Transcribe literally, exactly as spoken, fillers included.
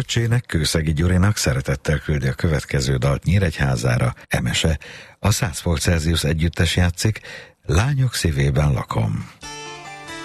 öccsének, Kőszegi Gyurinak szeretettel küldi a következő dalt Nyíregyházára, Emese. A száz fok Celsius együttes játszik, Lányok szívében lakom.